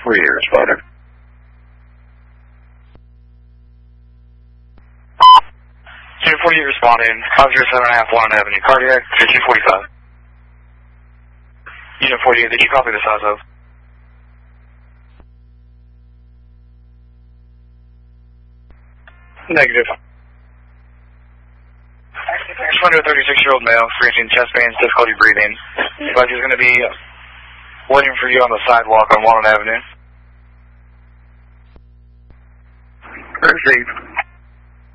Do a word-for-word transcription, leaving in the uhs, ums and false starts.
forty responded. Unit forty-eight responding, five zero seven and a half Warren Avenue, cardiac, fifteen forty-five. Unit forty-eight, did you copy the size of? Negative. Responding to a thirty-six-year-old male, experiencing chest pains, difficulty breathing. But he's going to be waiting for you on the sidewalk on Walnut Avenue. Received.